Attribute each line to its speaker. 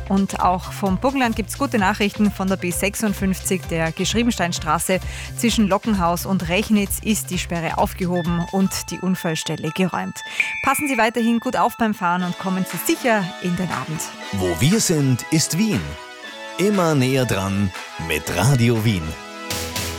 Speaker 1: Und auch vom Burgenland gibt es gute Nachrichten. Von der B56, der Geschriebensteinstraße zwischen Lockenhaus und Rechnitz, ist die Sperre aufgehoben und die Unfallstelle geräumt. Passen Sie weiterhin gut auf beim Fahren und kommen Sie sicher in den Abend.
Speaker 2: Wo wir sind, ist Wien. Immer näher dran mit Radio Wien.